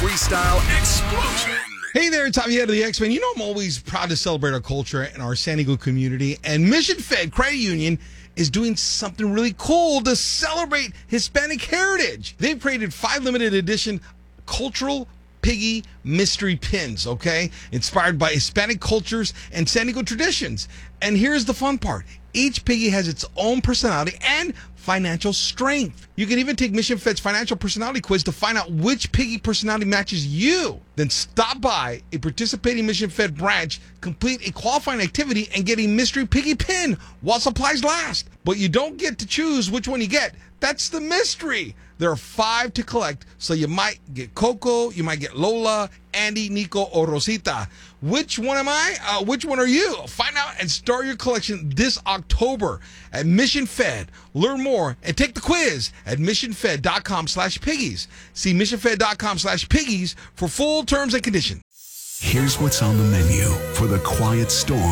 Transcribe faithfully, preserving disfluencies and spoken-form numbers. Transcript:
freestyle explosion. Hey there, it's Javier of the X-Men. You know I'm always proud to celebrate our culture and our San Diego community. And Mission Fed Credit Union is doing something really cool to celebrate Hispanic heritage. They've created five limited edition cultural piggy mystery pins, okay? Inspired by Hispanic cultures and San Diego traditions. And here's the fun part. Each piggy has its own personality and financial strength. You can even take Mission Fed's financial personality quiz to find out which piggy personality matches you. Then stop by a participating Mission Fed branch, complete a qualifying activity, and get a mystery piggy pin while supplies last. But you don't get to choose which one you get. That's the mystery. There are five to collect, so you might get Coco, you might get Lola, Andy, Nico, or Rosita. Which one am I? Uh, which one are you? Find out and start your collection this October at Mission Fed. Learn more and take the quiz at missionfed.com slash piggies. See missionfed.com slash piggies for full terms and conditions. Here's what's on the menu for the quiet storm